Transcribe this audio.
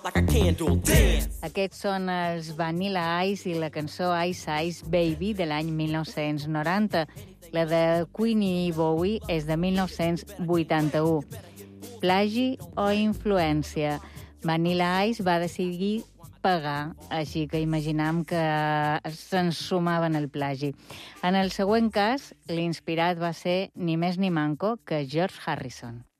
like a candle. Dance. Aquests són els Vanilla Ice i la cançó Ice Ice Baby de l'any 1990. La de Queenie Bowie és de 1981. Plagi o influència? Vanilla Ice va decidir pagar, així que imaginam que se'n sumaven el plagi. En el següent cas, l'inspirat va ser ni més ni manco que George Harrison.